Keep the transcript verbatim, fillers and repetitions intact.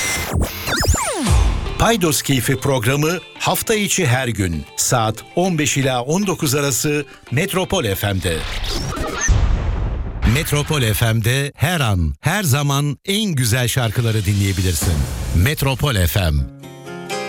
Paydos Keyfi programı hafta içi her gün saat on beş ila on dokuz arası Metropol F M'de. Metropol F M'de her an, her zaman en güzel şarkıları dinleyebilirsin. Metropol F M.